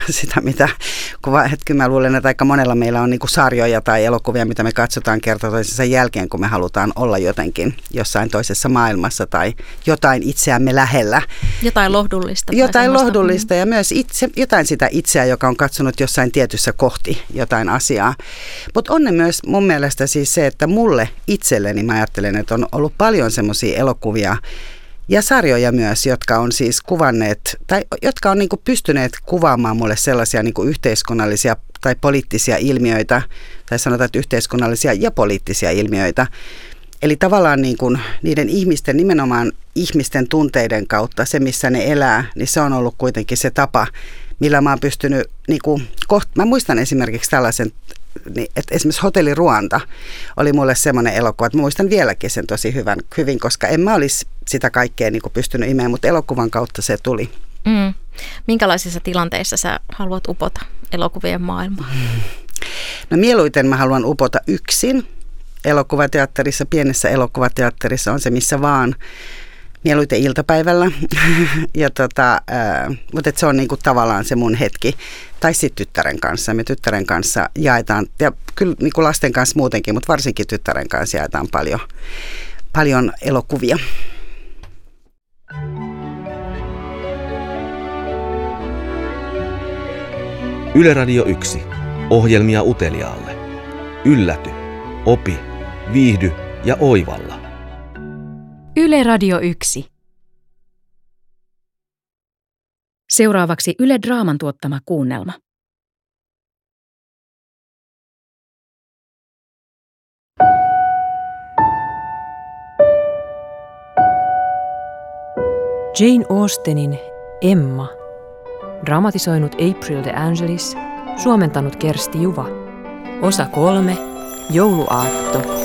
sitä, mitä kyllä mä luulen, että aika monella meillä on niin kuin sarjoja tai elokuvia, mitä me katsotaan kerta toisensa jälkeen, kun me halutaan olla jotenkin jossain toisessa maailmassa tai jotain itseämme lähellä. Jotain lohdullista. Jotain lohdullista ja myös jotain sitä itseä, joka on katsonut jossain tietyssä kohti jotain asiaa. Mutta on ne myös mun mielestä siis se, että mulle itselleni mä ajattelen, että on ollut paljon semmoisia elokuvia, ja sarjoja myös, jotka on siis kuvanneet, tai jotka on niin kuin pystyneet kuvaamaan mulle sellaisia niin kuin yhteiskunnallisia tai poliittisia ilmiöitä, tai sanotaan, että yhteiskunnallisia ja poliittisia ilmiöitä. Eli tavallaan niin kuin niiden ihmisten, nimenomaan ihmisten tunteiden kautta, se missä ne elää, niin se on ollut kuitenkin se tapa, millä mä oon pystynyt, niin kuin, mä muistan esimerkiksi tällaisen, että esimerkiksi Hotelli Ruanda oli mulle semmoinen elokuva, että mä muistan vieläkin sen tosi hyvin, koska en mä olisi sitä kaikkea niin kuin pystynyt imeen, mutta elokuvan kautta se tuli. Minkälaisissa tilanteissa sä haluat upota elokuvien maailmaan? No mieluiten mä haluan upota yksin. Elokuvateatterissa, pienessä elokuvateatterissa on se missä vaan. Mieluiten iltapäivällä, mutta se on niinku tavallaan se mun hetki. Tai sitten tyttären kanssa. Me tyttären kanssa jaetaan, ja kyllä niinku lasten kanssa muutenkin, mutta varsinkin tyttären kanssa jaetaan paljon elokuvia. Yle Radio 1. Ohjelmia uteliaalle. Ylläty, opi, viihdy ja oivalla. Yle Radio 1. Seuraavaksi Yle Draaman tuottama kuunnelma. Jane Austenin Emma. Dramatisoinut April de Angelis. Suomentanut Kersti Juva. Osa 3. Jouluaatto.